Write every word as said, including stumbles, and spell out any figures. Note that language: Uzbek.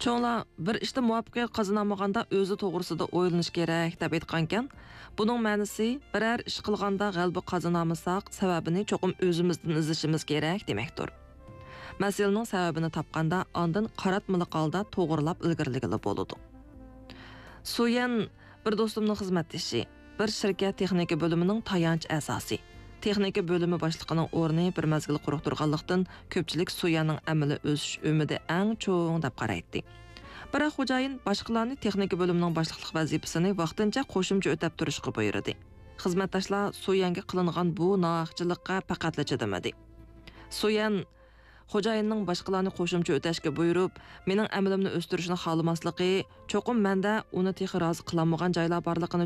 Çoğlar bir işte muvaffaqiyat qazanamaganda o'zi to'g'risida o'ylanish kerak deb aytgankan. Buning ma'nosi biror ish qilganda g'alaba qozonamasak, sababini cho'qim o'zimizdan izlashimiz kerak demakdir. Masalaning sababini topganda ondan qaratmali holda to'g'rilab ilgirligili bo'ladi. Suyan bir do'stimning xizmatdoshi, bir shirkat texnika bo'limining tayanch asosi. Texnika bo'limi boshlig'ining o'rni bir mazgil quruq turganlikdan ko'pchilik Suyanning amali o'sish umidi eng cho'ng deb qaraydi. Biroq xo'jayin boshqalarni texnika bo'limining boshliqlik vazifasini vaqtincha qo'shimcha o'tab turishga buyurdi. Xizmatdoshlar Suyanga qilingan bu nohaqchilikqa faqat chidamadi. Suyan xo'jayinning boshqalarni qo'shimcha o'tashga buyurib, mening amalimni o'stirishni xohlamasligi, cho'qim menda uni texi rozi qilamagan joylar borligini